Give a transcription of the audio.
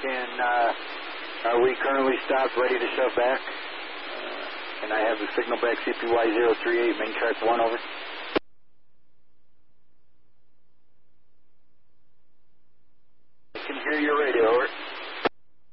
Are we currently stopped, ready to shove back? Can I have the signal back CPY 038, main track 1, over? I can hear your radio, over.